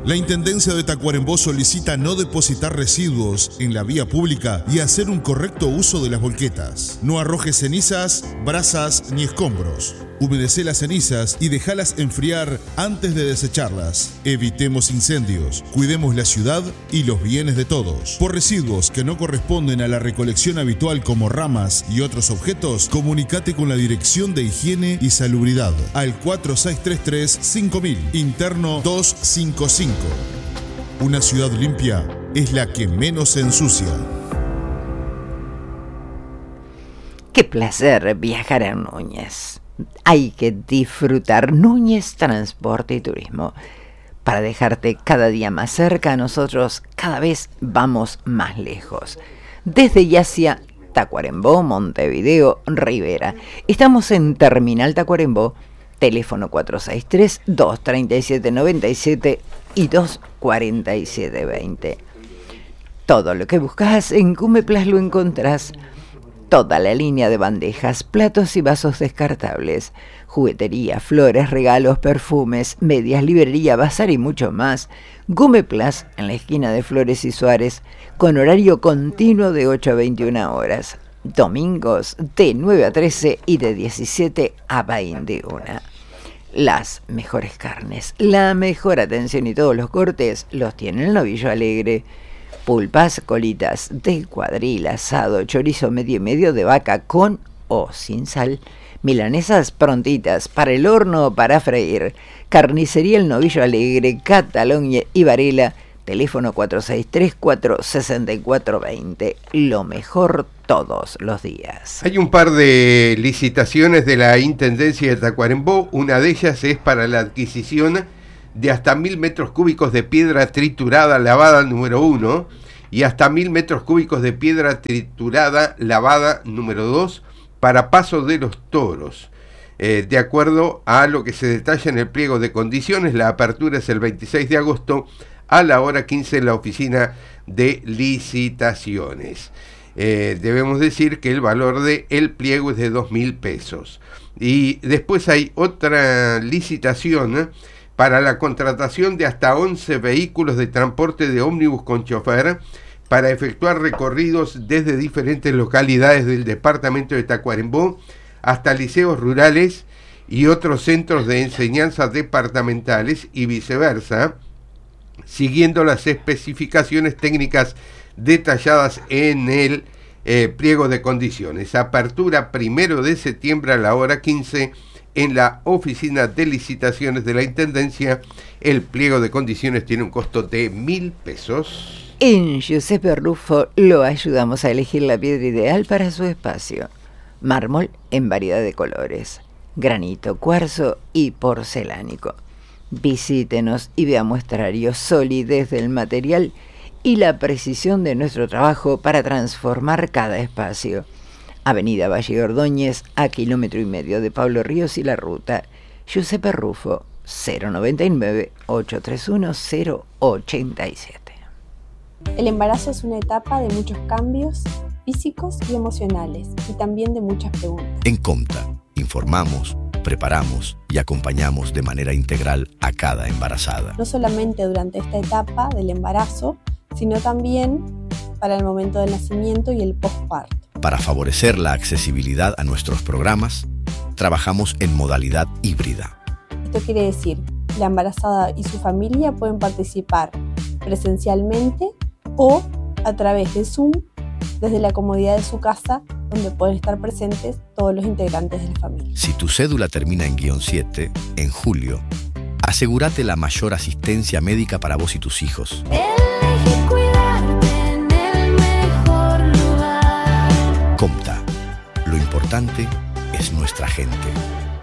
La Intendencia de Tacuarembó solicita no depositar residuos en la vía pública y hacer un correcto uso de las volquetas. No arrojes cenizas, brasas ni escombros. Humedecé las cenizas y déjalas enfriar antes de desecharlas. Evitemos incendios, cuidemos la ciudad y los bienes de todos. Por residuos que no corresponden a la recolección habitual como ramas y otros objetos, comunícate con la Dirección de Higiene y Salubridad al 4633-5000, interno 255. Una ciudad limpia es la que menos se ensucia. Qué placer viajar a Núñez. Hay que disfrutar Núñez Transporte y Turismo. Para dejarte cada día más cerca, nosotros cada vez vamos más lejos. Desde y hacia Tacuarembó, Montevideo, Rivera. Estamos en Terminal Tacuarembó, teléfono 463-237-97 y 247-20. Todo lo que buscas en Cumeplas lo encontrás. Toda la línea de bandejas, platos y vasos descartables, juguetería, flores, regalos, perfumes, medias, librería, bazar y mucho más. Gumeplas, en la esquina de Flores y Suárez, con horario continuo de 8 a 21 horas. Domingos de 9 a 13 y de 17 a 21. Las mejores carnes, la mejor atención y todos los cortes los tiene el Novillo Alegre. Pulpas, colitas de cuadril, asado, chorizo medio y medio de vaca con o sin sal, milanesas prontitas para el horno o para freír, carnicería El Novillo Alegre, Cataluña y Varela, teléfono 4634-6420, lo mejor todos los días. Hay un par de licitaciones de la Intendencia de Tacuarembó, una de ellas es para la adquisición de hasta 1000 metros cúbicos de piedra triturada lavada número 1 y hasta 1000 metros cúbicos de piedra triturada lavada número 2 para paso de los toros. De acuerdo a lo que se detalla en el pliego de condiciones, la apertura es el 26 de agosto a la hora 15 en la oficina de licitaciones. Debemos decir que el valor del pliego es de 2.000 pesos. Y después hay otra licitación para la contratación de hasta 11 vehículos de transporte de ómnibus con chofer para efectuar recorridos desde diferentes localidades del departamento de Tacuarembó hasta liceos rurales y otros centros de enseñanza departamentales y viceversa, siguiendo las especificaciones técnicas detalladas en el pliego de condiciones. Apertura 1 de septiembre a la hora 15 en la oficina de licitaciones de la Intendencia. El pliego de condiciones tiene un costo de 1.000 pesos. En Giuseppe Rufo lo ayudamos a elegir la piedra ideal para su espacio. Mármol en variedad de colores, granito, cuarzo y porcelánico. Visítenos y vea muestrarios, solidez del material y la precisión de nuestro trabajo para transformar cada espacio. Avenida Valle Ordóñez, a 1,5 kilómetros de Pablo Ríos y la ruta. Giuseppe Rufo, 099-831-087. El embarazo es una etapa de muchos cambios físicos y emocionales, y también de muchas preguntas. En Comta, informamos, preparamos y acompañamos de manera integral a cada embarazada. No solamente durante esta etapa del embarazo, sino también para el momento del nacimiento y el posparto. Para favorecer la accesibilidad a nuestros programas, trabajamos en modalidad híbrida. Esto quiere decir, la embarazada y su familia pueden participar presencialmente o a través de Zoom, desde la comodidad de su casa, donde pueden estar presentes todos los integrantes de la familia. Si tu cédula termina en -7, en julio, asegúrate la mayor asistencia médica para vos y tus hijos. Elegí cuidarte en el mejor lugar. Comta, lo importante es nuestra gente.